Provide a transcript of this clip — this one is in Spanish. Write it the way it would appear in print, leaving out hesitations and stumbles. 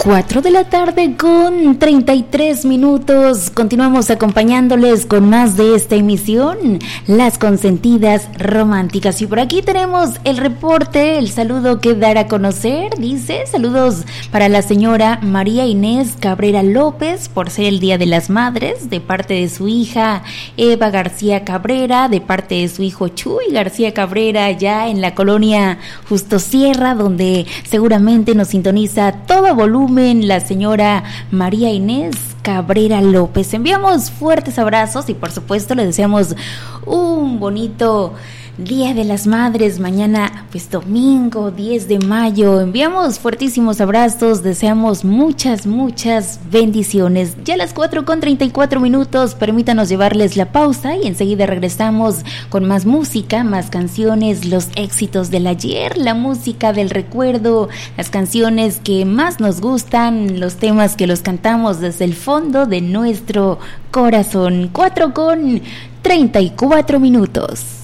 4 de la tarde con 33 minutos. Continuamos acompañándoles con más de esta emisión, Las Consentidas Románticas. Y por aquí tenemos el reporte, el saludo que dar a conocer. Dice, saludos para la señora María Inés Cabrera López, por ser el Día de las Madres, de parte de su hija Eva García Cabrera, de parte de su hijo Chuy García Cabrera, ya en la colonia Justo Sierra, donde seguramente nos sintoniza a todo volumen la señora María Inés Cabrera López. Enviamos fuertes abrazos y por supuesto le deseamos un bonito Día de las Madres, mañana pues domingo 10 de mayo. Enviamos fuertísimos abrazos, deseamos muchas bendiciones. Ya a las 4:34, permítanos llevarles la pausa y enseguida regresamos con más música, más canciones, los éxitos del ayer, la música del recuerdo, las canciones que más nos gustan, los temas que los cantamos desde el fondo de nuestro corazón. 4:34.